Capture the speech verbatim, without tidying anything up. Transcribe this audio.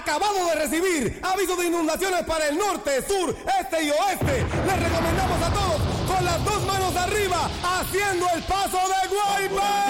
Acabamos de recibir aviso de inundaciones para el norte, sur, este y oeste. Les recomendamos a todos con las dos manos arriba, haciendo el paso de Guaymas.